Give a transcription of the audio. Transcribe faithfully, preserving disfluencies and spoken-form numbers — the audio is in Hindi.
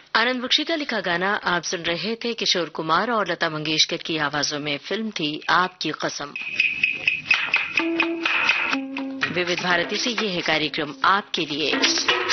आनंद बख्शी का लिखा गाना आप सुन रहे थे। किशोर कुमार और लता मंगेशकर की आवाजों में फिल्म थी आपकी कसम। विविध भारती से ये है कार्यक्रम आपके लिए।